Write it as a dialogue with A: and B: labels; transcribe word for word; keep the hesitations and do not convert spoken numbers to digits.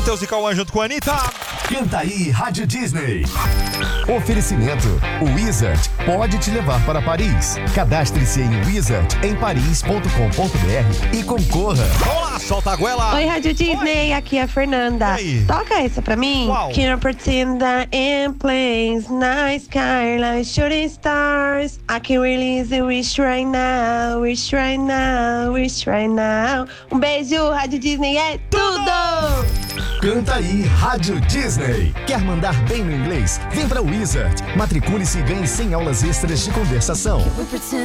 A: Matheus e Cauã junto com a Anitta.
B: Canta aí, Rádio Disney. Oferecimento: o Wizard pode te levar para Paris. Cadastre-se em wizard em paris ponto com ponto b r e concorra.
A: Olá, solta a goela.
C: Oi, Rádio Disney,
A: Oi.
C: aqui é a Fernanda. Toca essa pra mim.
A: Qual?
C: Can you pretend that in planes, night sky like shooting stars? I can release a wish right now, wish right now, wish right now. Um beijo, Rádio Disney é tudo!
B: Canta aí, Rádio Disney. Quer mandar bem no inglês? Vem pra Wizard. Matricule-se e ganhe cem aulas extras de conversação.